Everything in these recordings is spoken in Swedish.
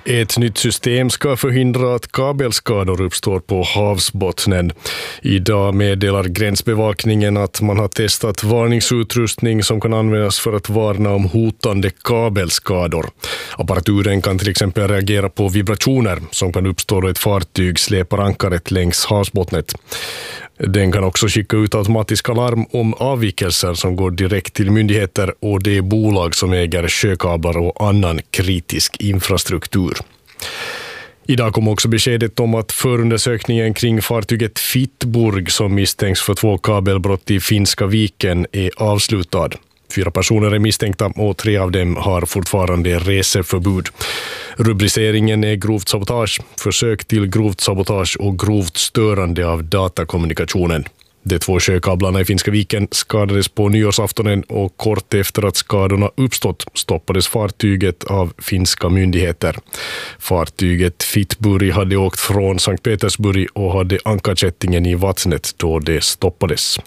Ett nytt system ska förhindra att kabelskador uppstår på havsbottnen. Idag meddelar gränsbevakningen att man har testat varningsutrustning som kan användas för att varna om hotande kabelskador. Apparaturen kan till exempel reagera på vibrationer som kan uppstå då ett fartyg släpar ankaret längs havsbottnet. Den kan också skicka ut automatiska larm om avvikelser som går direkt till myndigheter och de bolag som äger sjökablar och annan kritisk infrastruktur. Idag kom också beskedet om att förundersökningen kring fartyget Fittburg som misstänks för 2 kabelbrott i Finska viken är avslutad. 4 personer är misstänkta och 3 av dem har fortfarande reseförbud. Rubriceringen är grovt sabotage, försök till grovt sabotage och grovt störande av datakommunikationen. De 2 sjökablarna i Finska viken skadades på nyårsaftonen och kort efter att skadorna uppstått stoppades fartyget av finska myndigheter. Fartyget Fittburg hade åkt från Sankt Petersburg och hade ankarkättingen i vattnet då det stoppades.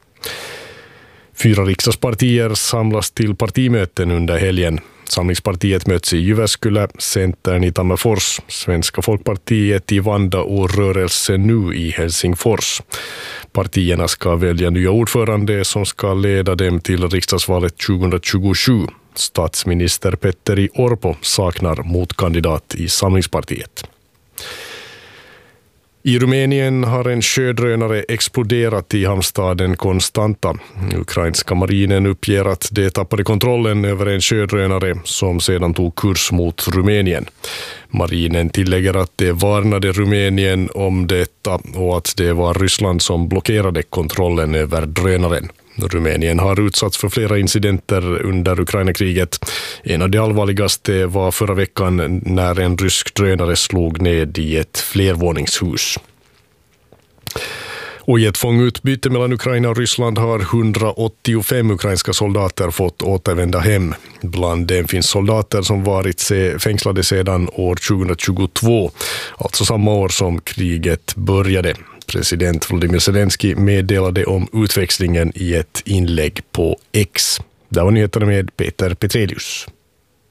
4 riksdagspartier samlas till partimöten under helgen. Samlingspartiet möts i Jyväskylä, Centern i Tammerfors, Svenska folkpartiet i Vanda och Rörelsen nu i Helsingfors. Partierna ska välja nya ordförande som ska leda dem till riksdagsvalet 2027. Statsminister Petteri Orpo saknar motkandidat i Samlingspartiet. I Rumänien har en sjödrönare exploderat i hamnstaden Constanta. Ukrainska marinen uppger att de tappade kontrollen över en sjödrönare som sedan tog kurs mot Rumänien. Marinen tillägger att de varnade Rumänien om detta och att det var Ryssland som blockerade kontrollen över drönaren. Rumänien har utsatts för flera incidenter under Ukraina-kriget. En av de allvarligaste var förra veckan när en rysk drönare slog ned i ett flervåningshus. Och i ett fångutbyte mellan Ukraina och Ryssland har 185 ukrainska soldater fått återvända hem. Bland dem finns soldater som varit fängslade sedan år 2022, alltså samma år som kriget började. President Volodymyr Zelensky meddelade om utväxlingen i ett inlägg på X. Det var nyheterna med Peter Petrelius.